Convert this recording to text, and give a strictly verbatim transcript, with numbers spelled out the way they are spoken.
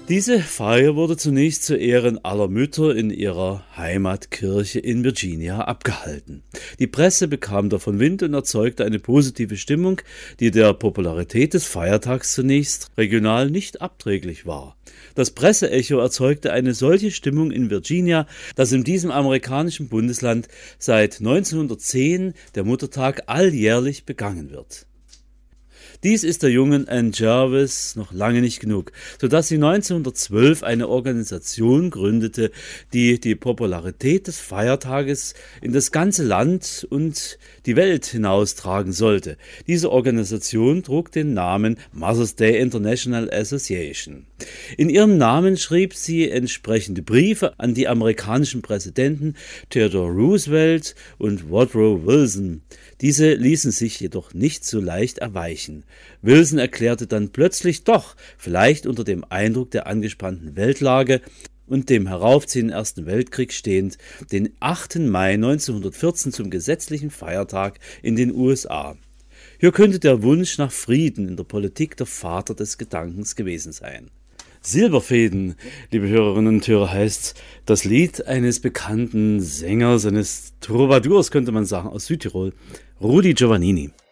Diese Feier wurde zunächst zu Ehren aller Mütter in ihrer Heimatkirche in Virginia abgehalten. Die Presse bekam davon Wind und erzeugte eine positive Stimmung, die der Popularität des Feiertags zunächst regional nicht abträglich war. Das Presseecho erzeugte eine solche Stimmung in Virginia, dass in diesem amerikanischen Bundesland seit neunzehnhundertzehn der Muttertag alljährlich begangen wird. Dies ist der jungen Ann Jarvis noch lange nicht genug, sodass sie neunzehnhundertzwölf eine Organisation gründete, die die Popularität des Feiertages in das ganze Land und die Welt hinaustragen sollte. Diese Organisation trug den Namen Mother's Day International Association. In ihrem Namen schrieb sie entsprechende Briefe an die amerikanischen Präsidenten Theodore Roosevelt und Woodrow Wilson. Diese ließen sich jedoch nicht so leicht erweichen. Wilson erklärte dann plötzlich doch, vielleicht unter dem Eindruck der angespannten Weltlage und dem heraufziehenden Ersten Weltkrieg stehend, den achten Mai neunzehnhundertvierzehn zum gesetzlichen Feiertag in den U S A. Hier könnte der Wunsch nach Frieden in der Politik der Vater des Gedankens gewesen sein. Silberfäden, liebe Hörerinnen und Hörer, heißt das Lied eines bekannten Sängers, eines Troubadours, könnte man sagen, aus Südtirol, Rudi Giovannini.